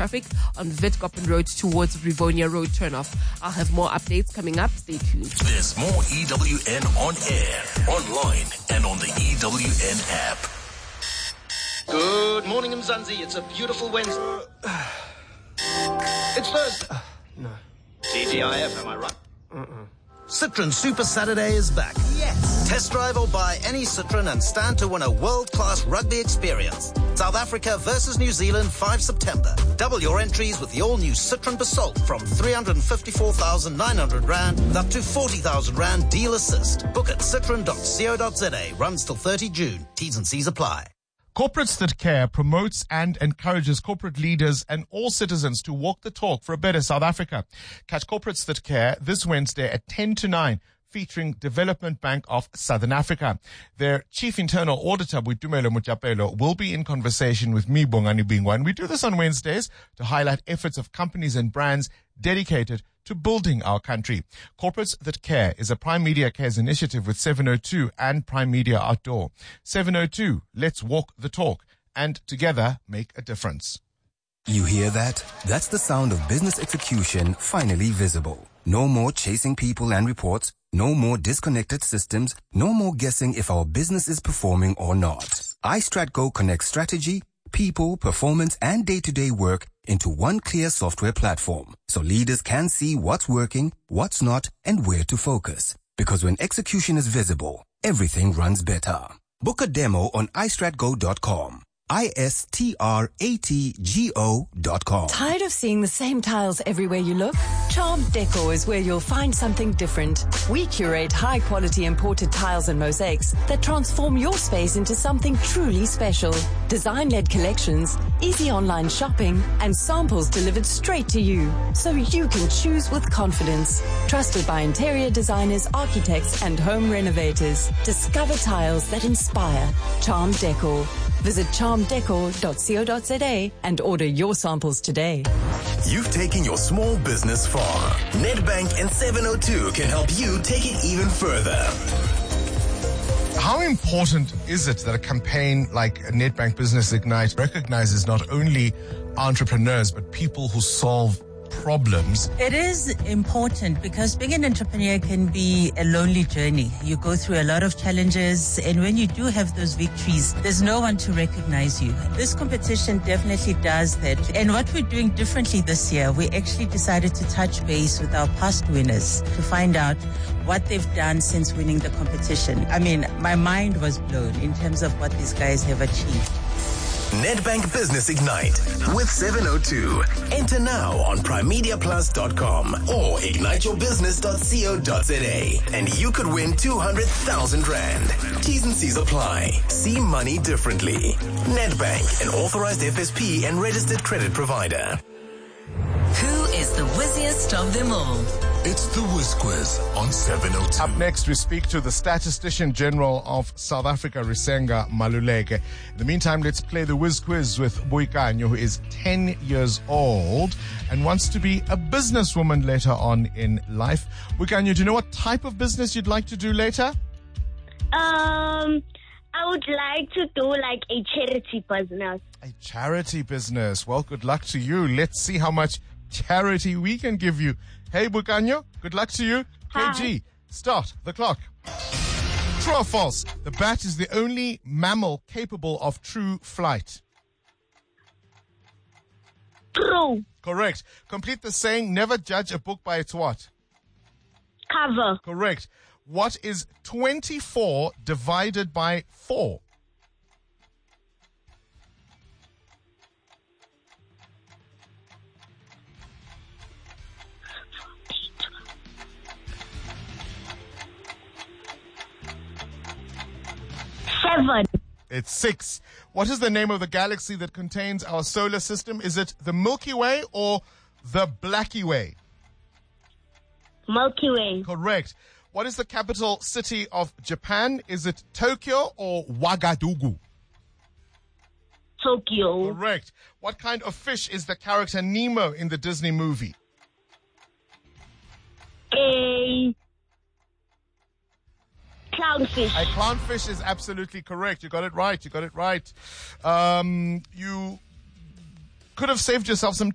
traffic on Witgoppen Road towards Rivonia Road turnoff. I'll have more updates coming up. Stay tuned. There's more EWN on air, online, and on the EWN app. Good morning, Mzansi. It's a beautiful Wednesday. It's Thursday. No. TGIF, am I right? Citroen Super Saturday is back. Yes. Test drive or buy any Citroen and stand to win a world-class rugby experience. South Africa versus New Zealand, 5 September. Double your entries with the all-new Citroen Basalt from 354,900 Rand with up to 40,000 Rand deal assist. Book at citroen.co.za. Runs till 30 June. T's and C's apply. Corporates That Care promotes and encourages corporate leaders and all citizens to walk the talk for a better South Africa. Catch Corporates That Care this Wednesday at 10 to 9, featuring Development Bank of Southern Africa. Their Chief Internal Auditor, Boitumelo Mojapelo, will be in conversation with me, Bongani Bingwa. And we do this on Wednesdays to highlight efforts of companies and brands dedicated to building our country. Corporates That Care is a Prime Media Cares initiative with 702 and Prime Media Outdoor. 702, let's walk the talk and together make a difference. You hear that? That's the sound of business execution finally visible. No more chasing people and reports. No more disconnected systems. No more guessing if our business is performing or not. iStratGo connects strategy, people, performance, and day-to-day work into one clear software platform, so leaders can see what's working, what's not, and where to focus. Because when execution is visible, everything runs better. Book a demo on istratgo.com. ISTRATGO.com. Tired of seeing the same tiles everywhere you look? Charmed Decor is where you'll find something different. We curate high-quality imported tiles and mosaics that transform your space into something truly special. Design-led collections, easy online shopping, and samples delivered straight to you, so you can choose with confidence. Trusted by interior designers, architects, and home renovators. Discover tiles that inspire. Charmed Decor. Visit charmdecor.co.za and order your samples today. You've taken your small business far. Nedbank and 702 can help you take it even further. How important is it that a campaign like Nedbank Business Ignite recognizes not only entrepreneurs but people who solve problems? It is important because being an entrepreneur can be a lonely journey. You go through a lot of challenges, and when you do have those victories, there's no one to recognize you. This competition definitely does that. And what we're doing differently this year, we actually decided to touch base with our past winners to find out what they've done since winning the competition. I mean, my mind was blown in terms of what these guys have achieved. Nedbank Business Ignite with 702. Enter now on primemediaplus.com or igniteyourbusiness.co.za and you could win 200,000 Rand. T's and C's apply. See money differently. Nedbank, an authorized FSP and registered credit provider. Who is the whizziest of them all? It's the Whiz Quiz on 702. Up next, we speak to the Statistician General of South Africa, Risenga Maluleke. In the meantime, let's play the Whiz Quiz with Boikanyo, who is 10 years old and wants to be a businesswoman later on in life. Boikanyo, do you know what type of business you'd like to do later? I would like to do like a charity business. A charity business. Well, good luck to you. Let's see how much charity we can give you. Hey, Boikanyo, good luck to you. Hi. KG, start the clock. True or false? The bat is the only mammal capable of true flight. True. Correct. Complete the saying, never judge a book by its what? Cover. Correct. What is 24 divided by 4? Seven. It's 6. What is the name of the galaxy that contains our solar system? Is it the Milky Way or the Blackie Way? Milky Way. Correct. What is the capital city of Japan? Is it Tokyo or Ouagadougou? Tokyo. Correct. What kind of fish is the character Nemo in the Disney movie? A clownfish. A clownfish is absolutely correct. You got it right. You could have saved yourself some